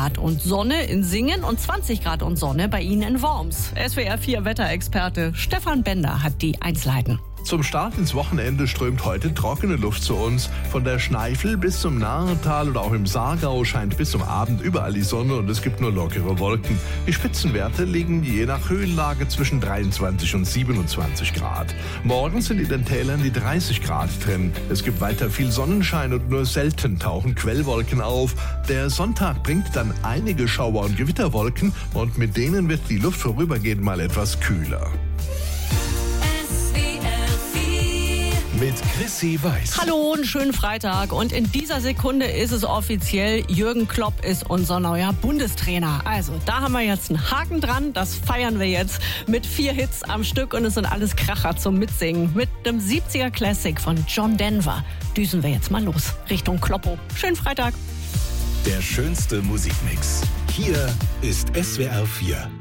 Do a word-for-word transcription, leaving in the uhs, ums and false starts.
Grad und Sonne in Singen und zwanzig Grad und Sonne bei Ihnen in Worms. S W R vier Wetterexperte Stefan Bender hat die Einzelheiten. Zum Start ins Wochenende strömt heute trockene Luft zu uns. Von der Schneifel bis zum Narental oder auch im Saargau scheint bis zum Abend überall die Sonne und es gibt nur lockere Wolken. Die Spitzenwerte liegen je nach Höhenlage zwischen dreiundzwanzig und siebenundzwanzig Grad. Morgen sind in den Tälern die dreißig Grad drin. Es gibt weiter viel Sonnenschein und nur selten tauchen Quellwolken auf. Der Sonntag bringt dann einige Schauer- und Gewitterwolken und mit denen wird die Luft vorübergehend mal etwas kühler. Mit Chrissy Weiß. Hallo, einen schönen Freitag. Und in dieser Sekunde ist es offiziell, Jürgen Klopp ist unser neuer Bundestrainer. Also, da haben wir jetzt einen Haken dran. Das feiern wir jetzt mit vier Hits am Stück und es sind alles Kracher zum Mitsingen. Mit einem siebziger Classic von John Denver düsen wir jetzt mal los Richtung Kloppo. Schönen Freitag. Der schönste Musikmix. Hier ist S W R vier.